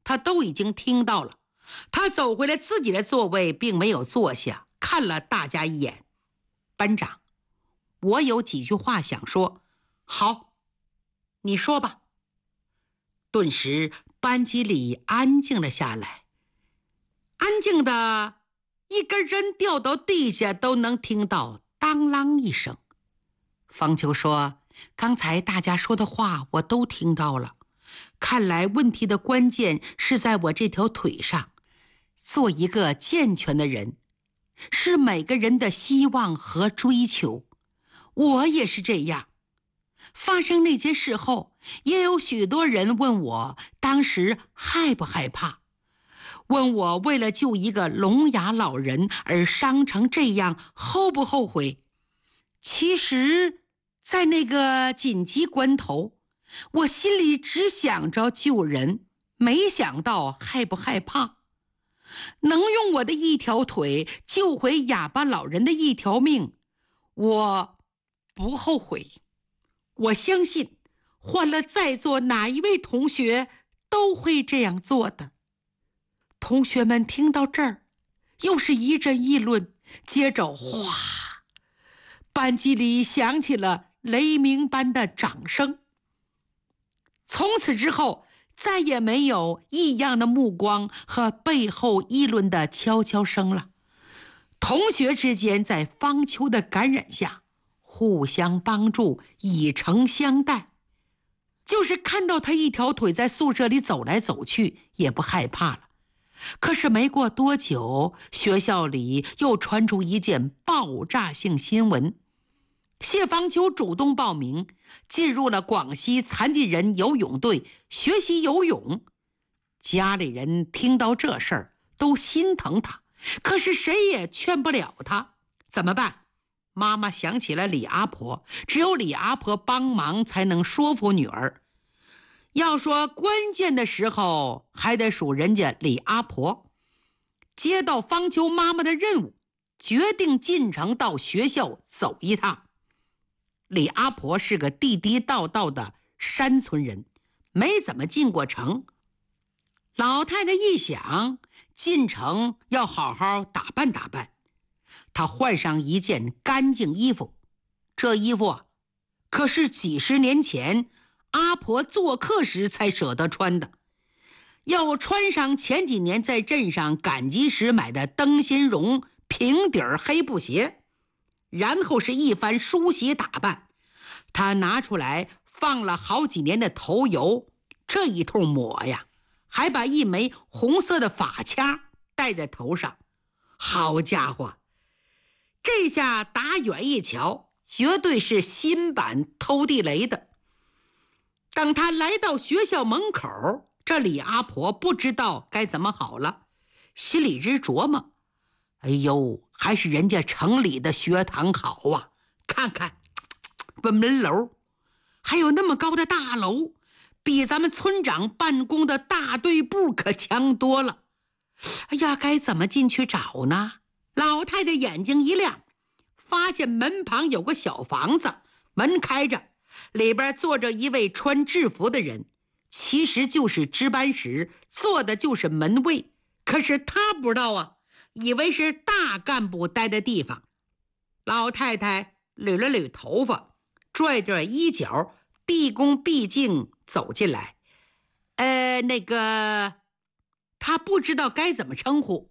他都已经听到了。他走回了自己的座位，并没有坐下，看了大家一眼。班长，我有几句话想说。好，你说吧。顿时班级里安静了下来，安静的一根针掉到地下都能听到当啷一声。方秋说，刚才大家说的话我都听到了，看来问题的关键是在我这条腿上。做一个健全的人是每个人的希望和追求，我也是这样。发生那件事后，也有许多人问我当时害不害怕，问我为了救一个聋哑老人而伤成这样后不后悔。其实在那个紧急关头，我心里只想着救人，没想到害不害怕。能用我的一条腿救回哑巴老人的一条命，我不后悔。我相信换了在座哪一位同学都会这样做的。同学们听到这儿，又是一阵议论，接着哗，班级里响起了雷鸣般的掌声。从此之后，再也没有异样的目光和背后议论的悄悄声了。同学之间在方秋的感染下，互相帮助，以诚相待。就是看到他一条腿在宿舍里走来走去，也不害怕了。可是没过多久，学校里又传出一件爆炸性新闻。谢方秋主动报名，进入了广西残疾人游泳队学习游泳。家里人听到这事儿都心疼他，可是谁也劝不了他。怎么办？妈妈想起了李阿婆，只有李阿婆帮忙才能说服女儿。要说关键的时候，还得数人家李阿婆。接到方秋妈妈的任务，决定进城到学校走一趟。李阿婆是个地地道道的山村人，没怎么进过城。老太太一想，进城要好好打扮打扮。她换上一件干净衣服，这衣服可是几十年前阿婆做客时才舍得穿的。又穿上前几年在镇上赶集时买的灯芯绒平底黑布鞋，然后是一番梳洗打扮。他拿出来放了好几年的头油，这一通抹呀，还把一枚红色的发卡戴在头上。好家伙，这下打远一瞧，绝对是新版偷地雷的。等他来到学校门口，这李阿婆不知道该怎么好了，心里直琢磨，哎呦，还是人家城里的学堂好啊，看看门楼还有那么高的大楼，比咱们村长办公的大队部可强多了。哎呀，该怎么进去找呢？老太太眼睛一亮，发现门旁有个小房子，门开着，里边坐着一位穿制服的人，其实就是值班时坐的就是门卫。可是他不知道啊，以为是大干部待的地方。老太太捋了捋头发，拽着衣角，毕恭毕敬走进来。他不知道该怎么称呼。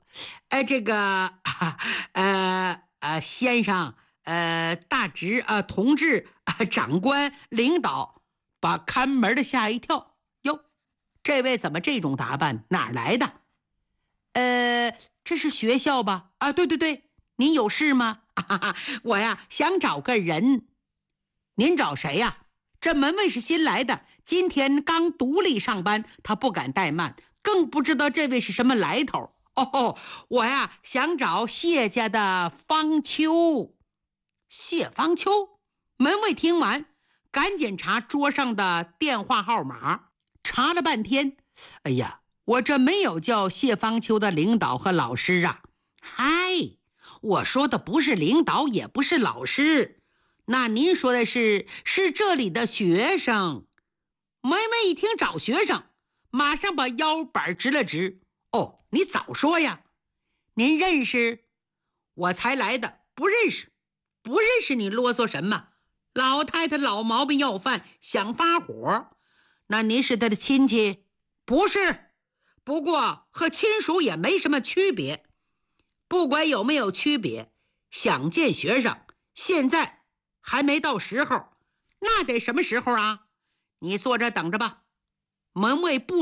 先生，大侄，同志，长官，领导，把看门的吓一跳。哟，这位怎么这种打扮？哪儿来的？这是学校吧？啊，对对对，您有事吗？我呀，想找个人。您找谁呀？这门卫是新来的，今天刚独立上班，他不敢怠慢，更不知道这位是什么来头。哦，我呀想找谢家的方秋。谢方秋？门卫听完，赶紧查桌上的电话号码，查了半天，哎呀，我这没有叫谢方秋的领导和老师啊。嗨，我说的不是领导，也不是老师。那您说的是这里的学生。门卫一听找学生， 马上把腰板直了直。哦，你早说呀！您认识？我才来的，不认识。不认识你啰嗦什么？老太太老毛病要犯，想发火。那您是她的亲戚？不是，不过和亲属也没什么区别。不管有没有区别，想见学生，现在还没到时候。那得什么时候啊？你坐这等着吧。门卫不